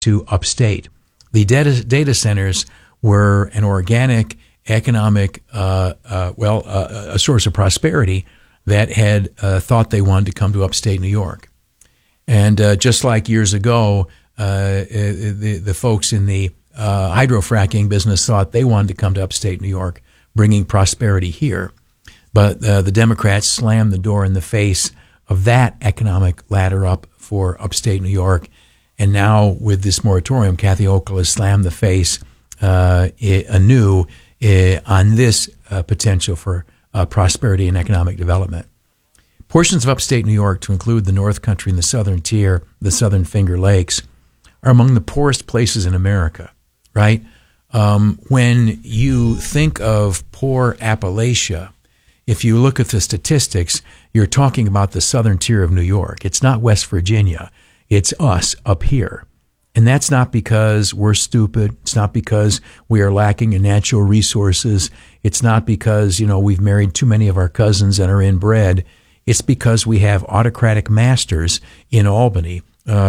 to upstate. The data centers were an organic economic, a source of prosperity that had thought they wanted to come to upstate New York. And just like years ago, the folks in the hydrofracking business thought they wanted to come to upstate New York, bringing prosperity here. But the Democrats slammed the door in the face of that economic ladder up for upstate New York. And now with this moratorium, Kathy Hochul has slammed the face anew on this potential for prosperity and economic development. Portions of upstate New York, to include the North Country and the Southern Tier, the Southern Finger Lakes, are among the poorest places in America, right? When you think of poor Appalachia, if you look at the statistics, you're talking about the Southern Tier of New York. It's not West Virginia. It's us up here. And that's not because we're stupid. It's not because we are lacking in natural resources. It's not because, we've married too many of our cousins and are inbred. It's because we have autocratic masters in Albany,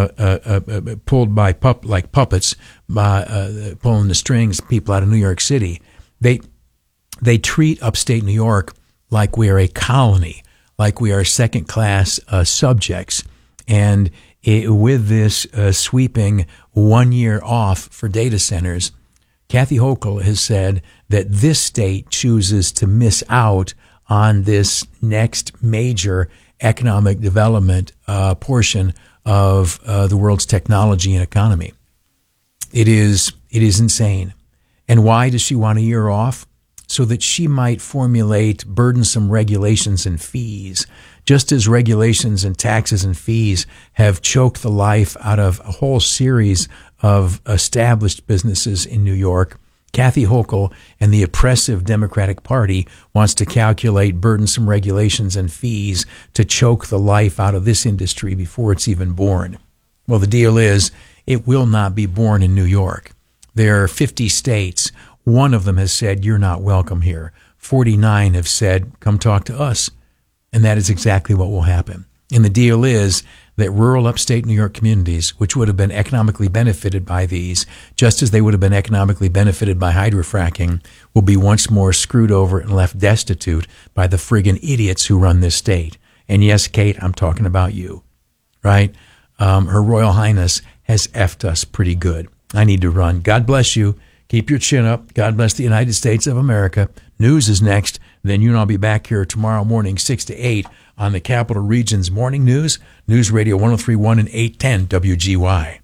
pulled by like puppets, pulling the strings, people out of New York City. They treat upstate New York like we are a colony, like we are second-class subjects. And with this sweeping 1 year off for data centers, Kathy Hochul has said that this state chooses to miss out on this next major economic development portion of the world's technology and economy. It is insane. And why does she want a year off? So that she might formulate burdensome regulations and fees, just as regulations and taxes and fees have choked the life out of a whole series of established businesses in New York. Kathy Hochul and the oppressive Democratic Party wants to calculate burdensome regulations and fees to choke the life out of this industry before it's even born. Well, the deal is it will not be born in New York. There are 50 states. One of them has said, you're not welcome here. 49 have said, come talk to us. And that is exactly what will happen. And the deal is that rural upstate New York communities, which would have been economically benefited by these, just as they would have been economically benefited by hydrofracking, will be once more screwed over and left destitute by the friggin' idiots who run this state. And yes, Kate, I'm talking about you, right? Her Royal Highness has effed us pretty good. I need to run. God bless you. Keep your chin up. God bless the United States of America. News is next. Then you and I'll be back here tomorrow morning, 6 to 8, on the Capital Region's Morning News, News Radio 103.1 and 810 WGY.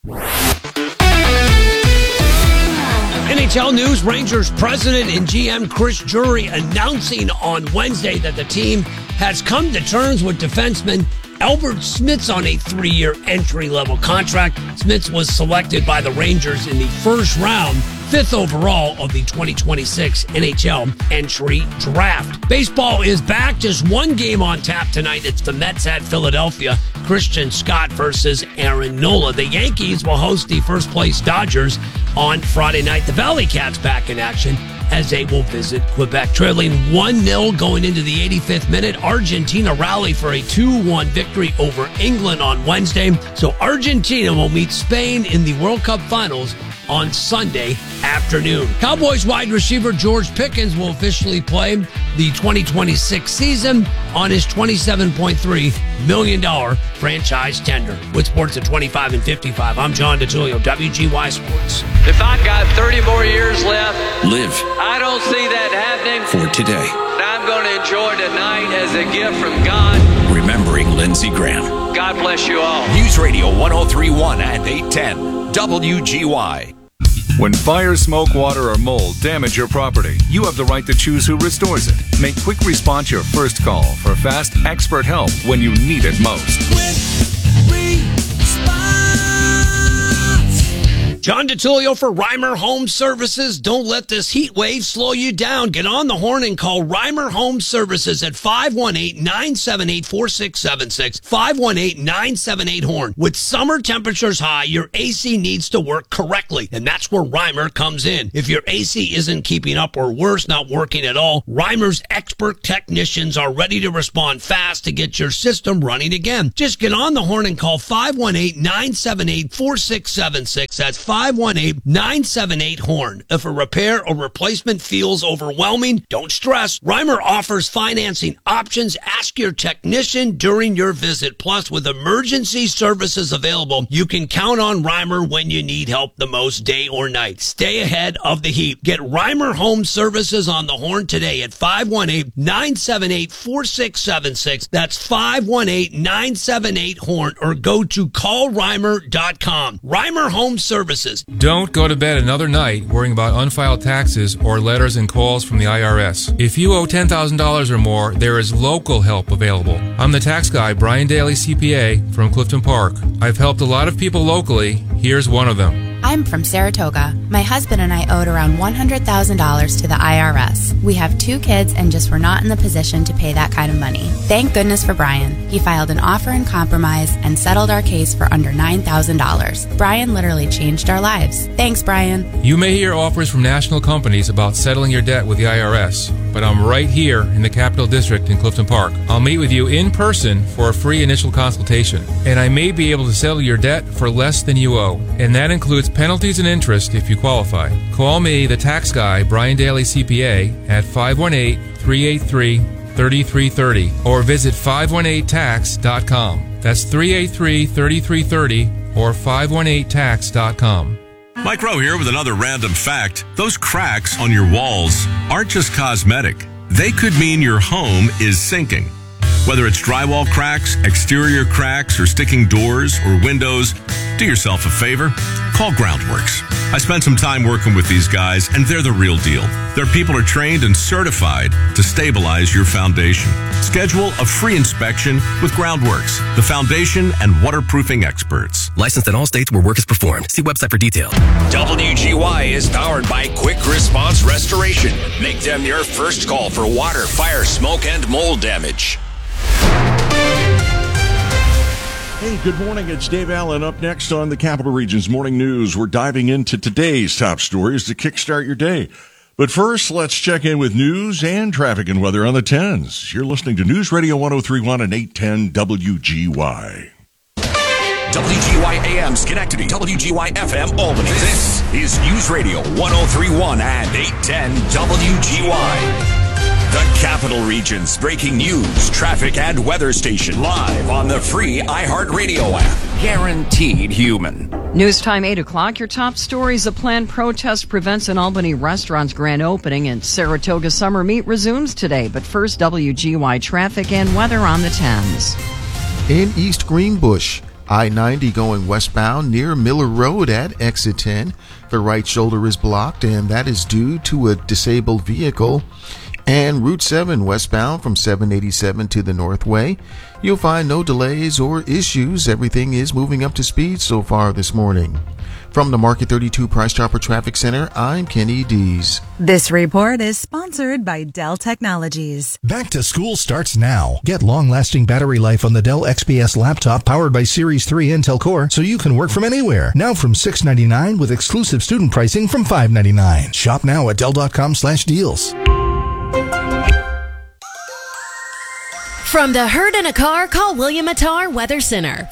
NHL News, Rangers president and GM Chris Drury announcing on Wednesday that the team has come to terms with defenseman Albert Smits on a 3-year entry-level contract. Smits was selected by the Rangers in the first round, 5th overall of the 2026 NHL entry draft. Baseball is back. Just one game on tap tonight. It's the Mets at Philadelphia. Christian Scott versus Aaron Nola. The Yankees will host the first-place Dodgers on Friday night. The Valley Cats back in action as they will visit Quebec. Trailing 1-0 going into the 85th minute. Argentina rally for a 2-1 victory over England on Wednesday. So Argentina will meet Spain in the World Cup Finals on Sunday afternoon. Cowboys wide receiver George Pickens will officially play the 2026 season on his $27.3 million franchise tender. With sports at 25 and 55, I'm John DeTulio, WGY Sports. If I've got 30 more years left, live. I don't see that happening. For today. I'm going to enjoy tonight as a gift from God. Remembering Lindsey Graham. God bless you all. News Radio 103.1 and 810 WGY. When fire, smoke, water, or mold damage your property, you have the right to choose who restores it. Make Quick Response your first call for fast, expert help when you need it most. Quick Response. John DiTullio for Reimer Home Services. Don't let this heat wave slow you down. Get on the horn and call Reimer Home Services at 518-978-4676. 518-978-HORN. With summer temperatures high, your AC needs to work correctly, and that's where Reimer comes in. If your AC isn't keeping up or worse, not working at all, Reimer's expert technicians are ready to respond fast to get your system running again. Just get on the horn and call 518-978-4676. That's 518-978-HORN. If a repair or replacement feels overwhelming, don't stress. Reimer offers financing options. Ask your technician during your visit. Plus, with emergency services available, you can count on Reimer when you need help the most, day or night. Stay ahead of the heat. Get Reimer Home Services on the horn today at 518-978-4676. That's 518-978-HORN, or go to callreimer.com. Reimer Home Services. Don't go to bed another night worrying about unfiled taxes or letters and calls from the IRS. If you owe $10,000 or more, there is local help available. I'm the tax guy, Brian Daly, CPA, from Clifton Park. I've helped a lot of people locally. Here's one of them. I'm from Saratoga. My husband and I owed around $100,000 to the IRS. We have 2 kids and just were not in the position to pay that kind of money. Thank goodness for Brian. He filed an offer in compromise and settled our case for under $9,000. Brian literally changed our lives. Thanks, Brian. You may hear offers from national companies about settling your debt with the IRS, but I'm right here in the Capital District in Clifton Park. I'll meet with you in person for a free initial consultation, and I may be able to settle your debt for less than you owe, and that includes penalties and interest if you qualify. Call me, the tax guy, Brian Daly CPA, at 518-383-3330 or visit 518tax.com. That's 383-3330 or 518tax.com. Mike Rowe here with another random fact. Those cracks on your walls aren't just cosmetic. They could mean your home is sinking. Whether it's drywall cracks, exterior cracks, or sticking doors or windows, do yourself a favor. Call Groundworks. I spent some time working with these guys, and they're the real deal. Their people are trained and certified to stabilize your foundation. Schedule a free inspection with Groundworks, the foundation and waterproofing experts. Licensed in all states where work is performed. See website for details. WGY is powered by Quick Response Restoration. Make them your first call for water, fire, smoke, and mold damage. Hey, good morning. It's Dave Allen. Up next on the Capital Region's Morning News, we're diving into today's top stories to kickstart your day. But first, let's check in with news and traffic and weather on the 10s. You're listening to News Radio 103.1 and 810 WGY. WGY AM Schenectady, WGY FM Albany. This is News Radio 103.1 and 810 WGY. The Capital Region's breaking news, traffic, and weather station, live on the free iHeartRadio app. Guaranteed human. News time 8 o'clock. Your top stories. A planned protest prevents an Albany restaurant's grand opening, and Saratoga summer meet resumes today. But first, WGY traffic and weather on the 10s. In East Greenbush, I-90 going westbound near Miller Road at exit 10. The right shoulder is blocked, and that is due to a disabled vehicle. And Route 7 westbound from 787 to the Northway. You'll find no delays or issues. Everything is moving up to speed so far this morning. From the Market 32 Price Chopper Traffic Center, I'm Kenny Dees. This report is sponsored by Dell Technologies. Back to school starts now. Get long-lasting battery life on the Dell XPS laptop powered by Series 3 Intel Core so you can work from anywhere. Now from $699 with exclusive student pricing from $599. Shop now at Dell.com/deals. From the herd in a car, call William Attar Weather Center,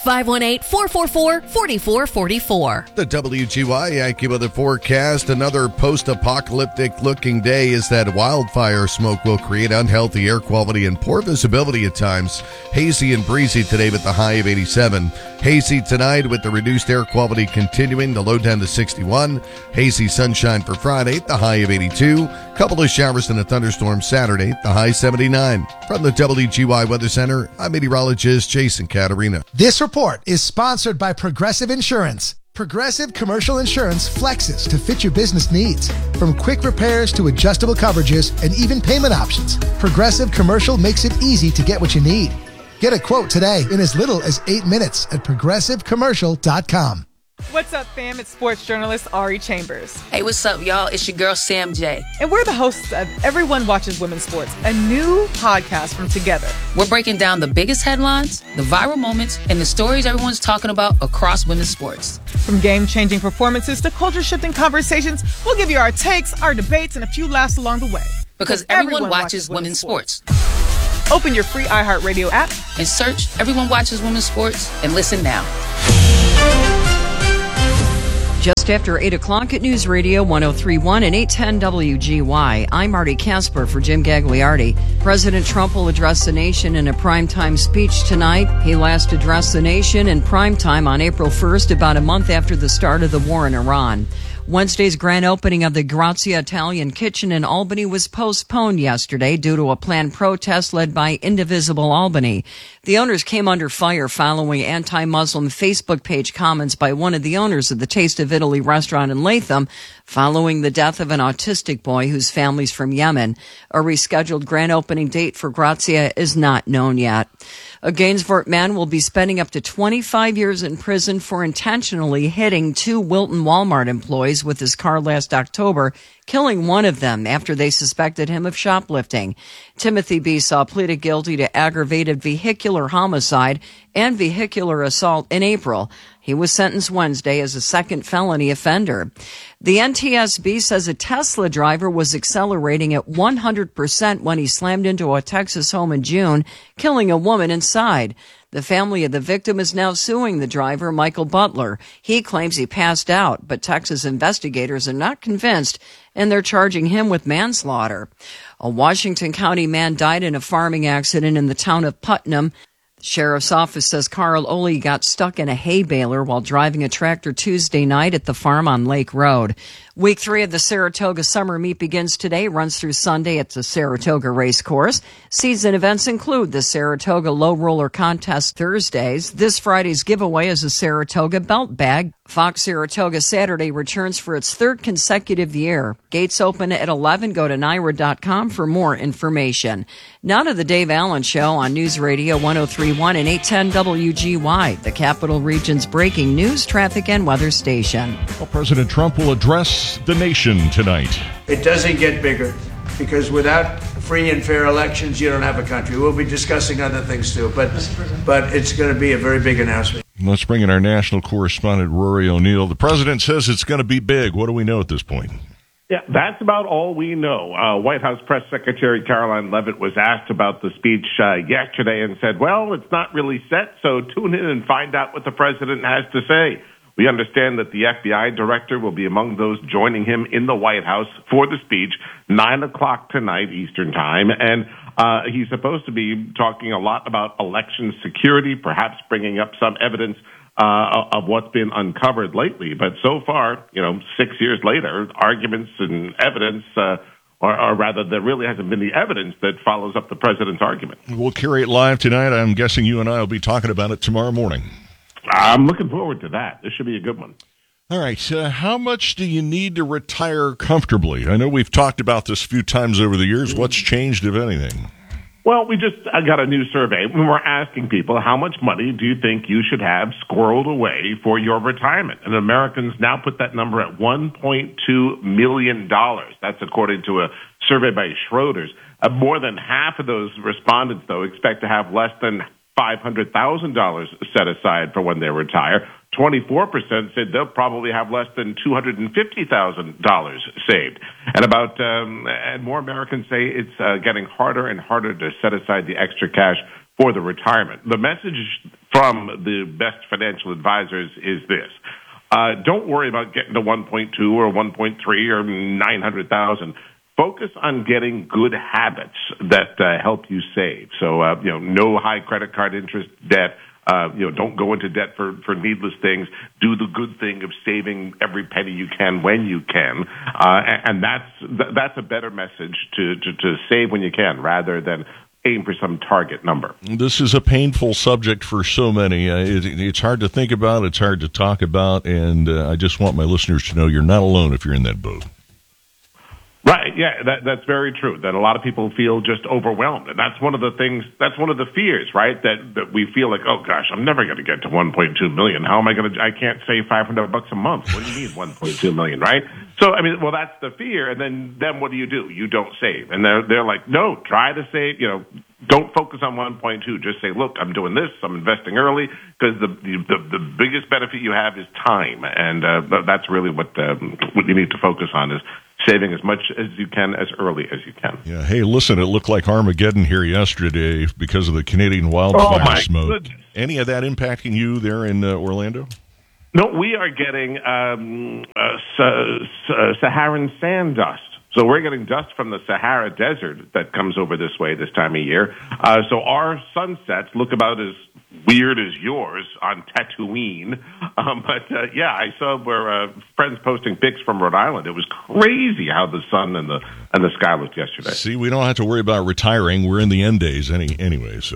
518-444-4444. The WGY AccuWeather forecast, another post-apocalyptic looking day as that wildfire smoke will create unhealthy air quality and poor visibility at times. Hazy and breezy today with the high of 87. Hazy tonight with the reduced air quality continuing, the low down to 61. Hazy sunshine for Friday, the high of 82. Couple of showers and a thunderstorm Saturday, the high 79. From the WGY Weather Center, I'm meteorologist Jason Caterina. This report is sponsored by Progressive Insurance. Progressive Commercial Insurance flexes to fit your business needs. From quick repairs to adjustable coverages and even payment options, Progressive Commercial makes it easy to get what you need. Get a quote today in as little as 8 minutes at ProgressiveCommercial.com. What's up, fam? It's sports journalist Ari Chambers. Hey, what's up, y'all? It's your girl, Sam J. And we're the hosts of Everyone Watches Women's Sports, a new podcast from Together. We're breaking down the biggest headlines, the viral moments, and the stories everyone's talking about across women's sports. From game-changing performances to culture-shifting conversations, we'll give you our takes, our debates, and a few laughs along the way. Because everyone watches women's sports. Open your free iHeartRadio app and search Everyone Watches Women's Sports and listen now. Just after 8 o'clock at News Radio 103.1 and 810 WGY, I'm Marty Casper for Jim Gagliardi. President Trump will address the nation in a primetime speech tonight. He last addressed the nation in primetime on April 1st, about a month after the start of the war in Iran. Wednesday's grand opening of the Grazia Italian Kitchen in Albany was postponed yesterday due to a planned protest led by Indivisible Albany. The owners came under fire following anti-Muslim Facebook page comments by one of the owners of the Taste of Italy restaurant in Latham following the death of an autistic boy whose family's from Yemen. A rescheduled grand opening date for Grazia is not known yet. A Gainesville man will be spending up to 25 years in prison for intentionally hitting 2 Wilton Walmart employees with his car last October, killing one of them after they suspected him of shoplifting. Timothy Besaw pleaded guilty to aggravated vehicular homicide and vehicular assault in April. He was sentenced Wednesday as a second felony offender. The NTSB says a Tesla driver was accelerating at 100% when he slammed into a Texas home in June, killing a woman inside. The family of the victim is now suing the driver, Michael Butler. He claims he passed out, but Texas investigators are not convinced, and they're charging him with manslaughter. A Washington County man died in a farming accident in the town of Putnam. The sheriff's office says Carl Oley got stuck in a hay baler while driving a tractor Tuesday night at the farm on Lake Road. Week 3 of the Saratoga Summer Meet begins today, runs through Sunday at the Saratoga Race Course. Season events include the Saratoga Low Roller Contest Thursdays. This Friday's giveaway is a Saratoga Belt Bag. Fox Saratoga Saturday returns for its 3rd consecutive year. Gates open at 11. Go to NYRA.com for more information. Now to the Dave Allen Show on News Radio 103.1 and 810 WGY, the Capital Region's breaking news, traffic, and weather station. Well, President Trump will address the nation tonight. It doesn't get bigger, because without free and fair elections, you don't have a country. We'll be discussing other things too, but it's going to be a very big announcement. Let's bring in our national correspondent, Rory O'Neill. The president says it's going to be big. What do we know at this point? Yeah, that's about all we know. White House Press Secretary Caroline Leavitt was asked about the speech yesterday and said, well, it's not really set, so tune in and find out what the president has to say. We understand that the FBI director will be among those joining him in the White House for the speech, 9 o'clock tonight Eastern Time. And he's supposed to be talking a lot about election security, perhaps bringing up some evidence of what's been uncovered lately. But so far, 6 years later, arguments and evidence, or rather, there really hasn't been the evidence that follows up the president's argument. We'll carry it live tonight. I'm guessing you and I will be talking about it tomorrow morning. I'm looking forward to that. This should be a good one. All right. How much do you need to retire comfortably? I know we've talked about this a few times over the years. What's changed, if anything? Well, I got a new survey. We were asking people, how much money do you think you should have squirreled away for your retirement? And Americans now put that number at $1.2 million. That's according to a survey by Schroders. More than half of those respondents, though, expect to have less than $500,000 set aside for when they retire. 24% said they'll probably have less than $250,000 saved. And more Americans say it's getting harder and harder to set aside the extra cash for the retirement. The message from the best financial advisors is this. Don't worry about getting to 1.2 or 1.3 or 900,000. Focus on getting good habits that help you save. So, no high credit card interest debt. Don't go into debt for needless things. Do the good thing of saving every penny you can when you can. And that's a better message to save when you can rather than aim for some target number. This is a painful subject for so many. It's hard to think about. It's hard to talk about. And I just want my listeners to know you're not alone if you're in that boat. Right, yeah, that's very true. That a lot of people feel just overwhelmed, and that's one of the things. That's one of the fears, right? That we feel like, oh gosh, I'm never going to get to 1.2 million. How am I going to? I can't save $500 a month. What do you need 1.2 million, right? So I mean, well, that's the fear, and then what do? You don't save, and they're like, no, try to save. Don't focus on 1.2. Just say, look, I'm doing this. I'm investing early because the biggest benefit you have is time, and that's really what you need to focus on is saving as much as you can as early as you can. Yeah. Hey, listen, it looked like Armageddon here yesterday because of the Canadian wildfire smoke. Goodness. Any of that impacting you there in Orlando? No, we are getting Saharan sand dust. So we're getting dust from the Sahara Desert that comes over this way this time of year. So our sunsets look about as weird as yours on Tatooine. But I saw where friends posting pics from Rhode Island. It was crazy how the sun and the sky looked yesterday. See, we don't have to worry about retiring. We're in the end days anyway. So,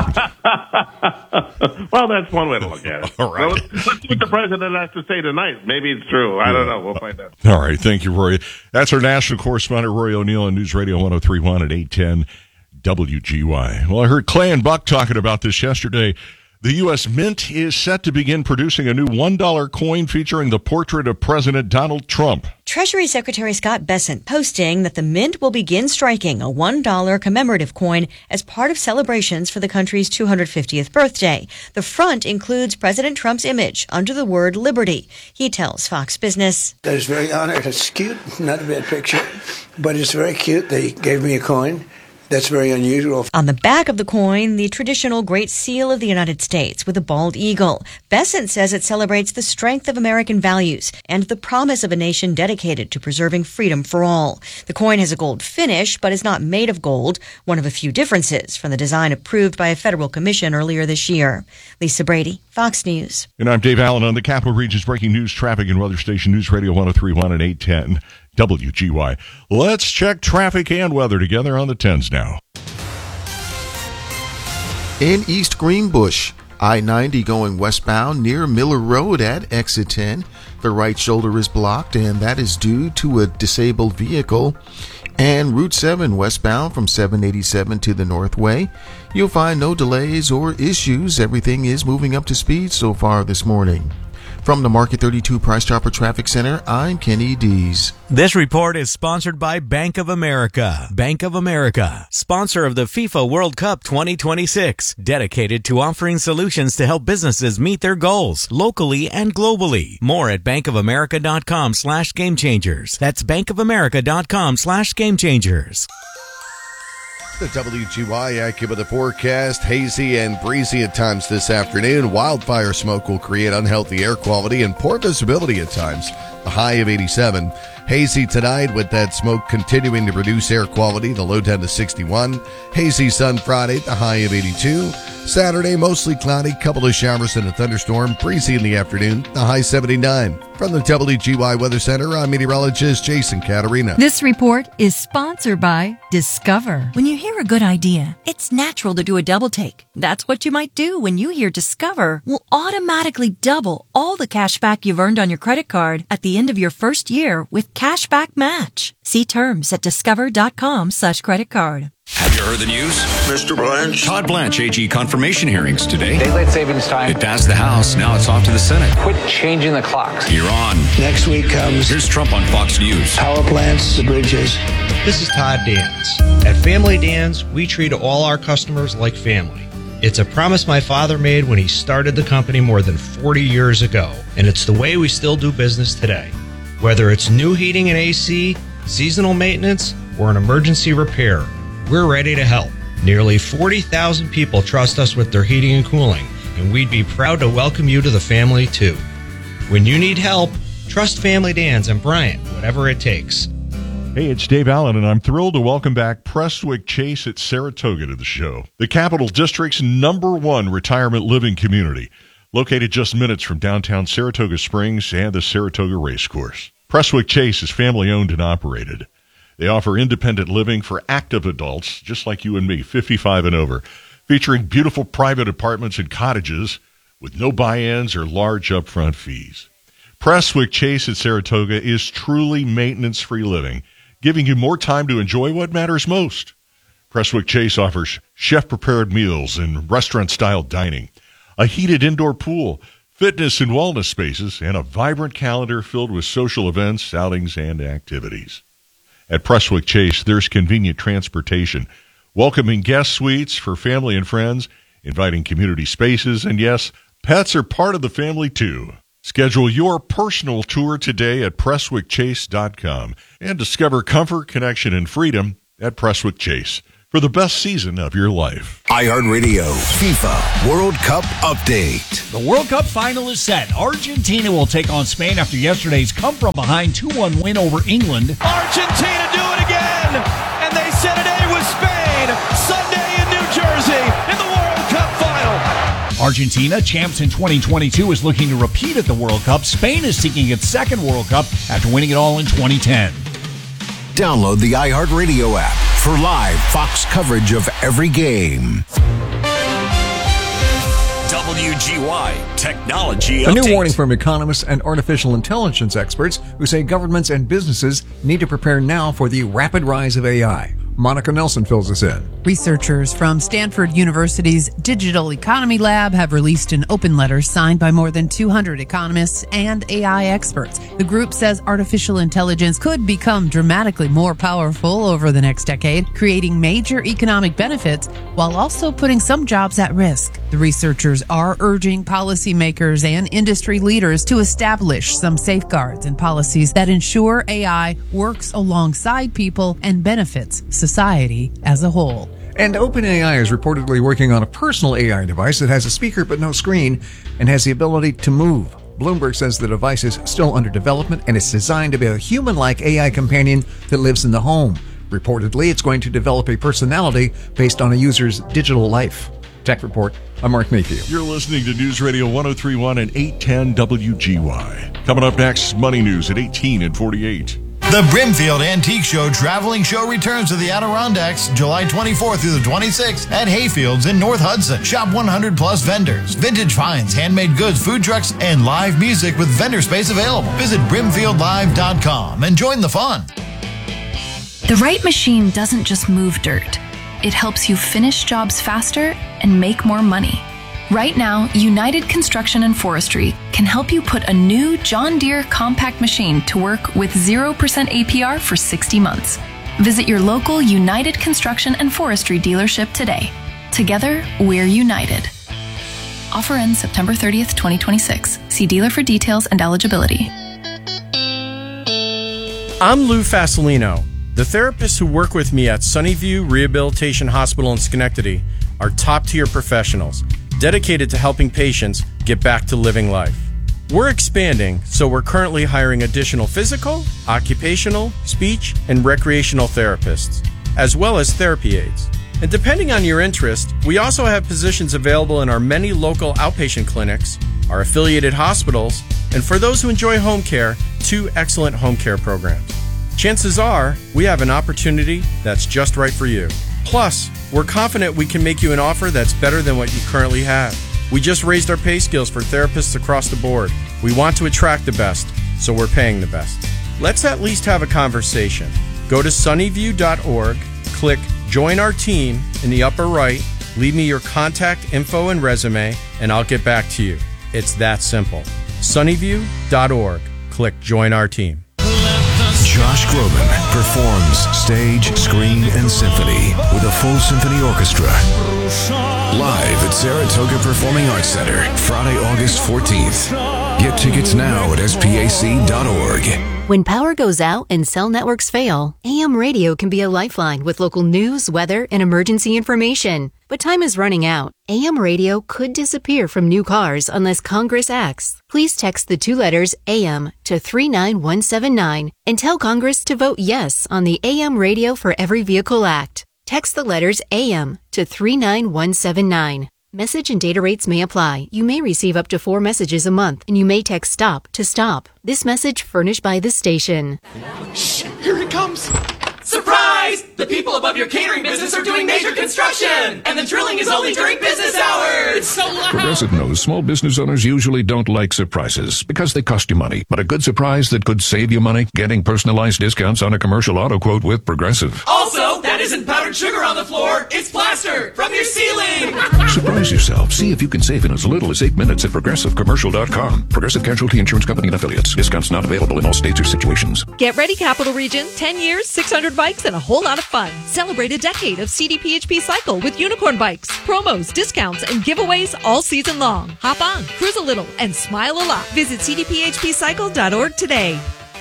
well, that's one way to look at it. All right. Well, let's see what the president has to say tonight. Maybe it's true. I don't know. We'll find out. All right. Thank you, Roy. That's our national correspondent, Roy O'Neill, on News Radio 103.1 at 810 WGY. Well, I heard Clay and Buck talking about this yesterday. The U.S. Mint is set to begin producing a new $1 coin featuring the portrait of President Donald Trump. Treasury Secretary Scott Bessent posting that the Mint will begin striking a $1 commemorative coin as part of celebrations for the country's 250th birthday. The front includes President Trump's image under the word liberty. He tells Fox Business. I was very honored. It's cute, not a bad picture, but it's very cute. They gave me a coin. That's very unusual. On the back of the coin, the traditional Great Seal of the United States with a bald eagle. Bessent says it celebrates the strength of American values and the promise of a nation dedicated to preserving freedom for all. The coin has a gold finish, but is not made of gold, one of a few differences from the design approved by a federal commission earlier this year. Lisa Brady, Fox News. And I'm Dave Allen on the Capital Region's breaking news, traffic, and weather station, News Radio 103.1 and 810. WGY. Let's check traffic and weather together on the 10s now. In East Greenbush, I-90 going westbound near Miller Road at exit 10. The right shoulder is blocked, and that is due to a disabled vehicle. And Route 7 westbound from 787 to the Northway. You'll find no delays or issues. Everything is moving up to speed so far this morning. From the Market 32 Price Chopper Traffic Center, I'm Kenny Dees. This report is sponsored by Bank of America. Bank of America, sponsor of the FIFA World Cup 2026, dedicated to offering solutions to help businesses meet their goals locally and globally. More at bankofamerica.com/gamechangers. That's bankofamerica.com/gamechangers. The WGY AccuWeather forecast, hazy and breezy at times this afternoon. Wildfire smoke will create unhealthy air quality and poor visibility at times. The high of 87. Hazy tonight with that smoke continuing to reduce air quality, the low down to 61. Hazy sun Friday, the high of 82. Saturday, mostly cloudy, couple of showers and a thunderstorm. Breezy in the afternoon, the high 79. From the WGY Weather Center, I'm meteorologist Jason Caterina. This report is sponsored by Discover. When you hear a good idea, it's natural to do a double take. That's what you might do when you hear Discover will automatically double all the cash back you've earned on your credit card at the end of your first year with Cashback Match. See terms at discover.com/credit card. Have you heard the news? Mr. Blanche. Todd Blanche, AG confirmation hearings today. Daylight savings time. It passed the House. Now it's off to the Senate. Quit changing the clocks. You're on. Next week comes Here's Trump on Fox News. power plants, the bridges. This is Todd Dans. At Family Dans, we treat all our customers like family. It's a promise my father made when he started the company more than 40 years ago, and it's the way we still do business today. Whether it's new heating and AC, seasonal maintenance, or an emergency repair, we're ready to help. Nearly 40,000 people trust us with their heating and cooling, and we'd be proud to welcome you to the family too. When you need help, trust Family Dans and Bryant, whatever it takes. Hey, it's Dave Allen, and I'm thrilled to welcome back Prestwick Chase at Saratoga to the show. The Capital District's #1 retirement living community, located just minutes from downtown Saratoga Springs and the Saratoga Racecourse. Prestwick Chase is family-owned and operated. They offer independent living for active adults, just like you and me, 55 and over, featuring beautiful private apartments and cottages with no buy-ins or large upfront fees. Prestwick Chase at Saratoga is truly maintenance-free living, giving you more time to enjoy what matters most. Prestwick Chase offers chef-prepared meals and restaurant-style dining, a heated indoor pool, fitness and wellness spaces, and a vibrant calendar filled with social events, outings, and activities. At Prestwick Chase, there's convenient transportation, welcoming guest suites for family and friends, inviting community spaces, and yes, pets are part of the family too. Schedule your personal tour today at PrestwickChase.com and discover comfort, connection, and freedom at Prestwick Chase for the best season of your life. iHeartRadio FIFA World Cup Update. The World Cup final is set. Argentina will take on Spain after yesterday's come-from-behind 2-1 win over England. Argentina do it again, and they set an A with Spain Sunday in New Jersey in the World Cup final. Argentina, champs in 2022, is looking to repeat at the World Cup. Spain is seeking its second World Cup after winning it all in 2010. Download the iHeartRadio app for live Fox coverage of every game. WGY Technology A Update. new warning from economists and artificial intelligence experts who say governments and businesses need to prepare now for the rapid rise of AI. Monica Nelson fills us in. Researchers from Stanford University's Digital Economy Lab have released an open letter signed by more than 200 economists and AI experts. The group says artificial intelligence could become dramatically more powerful over the next decade, creating major economic benefits while also putting some jobs at risk. The researchers are urging policymakers and industry leaders to establish some safeguards and policies that ensure AI works alongside people and benefits society as a whole. And OpenAI is reportedly working on a personal AI device that has a speaker but no screen and has the ability to move. Bloomberg says the device is still under development and it's designed to be a human-like AI companion that lives in the home. Reportedly, it's going to develop a personality based on a user's digital life. Tech Report, I'm Mark Mayfield. You're listening to News Radio 103.1 and 810 WGY. Coming up next, Money News at 18 and 48. The Brimfield Antique Show Traveling Show returns to the Adirondacks July 24th through the 26th at Hayfields in North Hudson. Shop 100 plus vendors, vintage finds, handmade goods, food trucks, and live music with vendor space available. Visit brimfieldlive.com and join the fun. The right machine doesn't just move dirt. It helps you finish jobs faster and make more money. Right now, United Construction and Forestry can help you put a new John Deere compact machine to work with 0% APR for 60 months. Visit your local United Construction and Forestry dealership today. Together, we're united. Offer ends September 30th, 2026. See dealer for details and eligibility. I'm Lou Fasolino. The therapists who work with me at Sunnyview Rehabilitation Hospital in Schenectady are top-tier professionals, dedicated to helping patients get back to living life. We're expanding, so we're currently hiring additional physical, occupational, speech, and recreational therapists, as well as therapy aides. And depending on your interest, we also have positions available in our many local outpatient clinics, our affiliated hospitals, and for those who enjoy home care, 2 excellent home care programs. Chances are, we have an opportunity that's just right for you. Plus, we're confident we can make you an offer that's better than what you currently have. We just raised our pay scales for therapists across the board. We want to attract the best, so we're paying the best. Let's at least have a conversation. Go to sunnyview.org, click Join Our Team in the upper right, leave me your contact info and resume, and I'll get back to you. It's that simple. sunnyview.org, click Join Our Team. Josh Groban performs stage, screen, and symphony with a full symphony orchestra. Live at Saratoga Performing Arts Center, Friday, August 14th. Get tickets now at spac.org. When power goes out and cell networks fail, AM radio can be a lifeline with local news, weather, and emergency information. But time is running out. AM radio could disappear from new cars unless Congress acts. Please text the 2 letters AM to 39179 and tell Congress to vote yes on the AM Radio for Every Vehicle Act. Text the letters AM to 39179. Message and data rates may apply. You may receive up to 4 messages a month, and you may text STOP to stop. This message furnished by the station. Shh, here he comes. Surprise! The people above your catering business are doing major construction, and the drilling is only during business hours. It's so loud. Progressive knows small business owners usually don't like surprises because they cost you money. But a good surprise that could save you money? Getting personalized discounts on a commercial auto quote with Progressive. Also, that isn't powdered sugar on the floor. It's plaster from your ceiling. Surprise yourself. See if you can save in as little as 8 minutes at ProgressiveCommercial.com. Progressive Casualty Insurance Company and Affiliates. Discounts not available in all states or situations. Get ready, Capital Region. 10 years, 600 bikes, and a whole lot of fun. Celebrate a decade of CDPHP Cycle with unicorn bikes, promos, discounts, and giveaways all season long. Hop on, cruise a little, and smile a lot. Visit cdphpcycle.org today.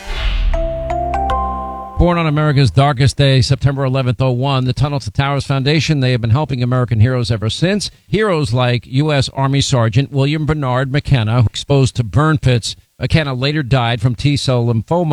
Born on America's darkest day, September 11th, 2001, the Tunnel to Towers Foundation, they have been helping American heroes ever since. Heroes like U.S. Army Sergeant William Bernard McKenna, exposed to burn pits. McKenna later died from T-cell lymphoma.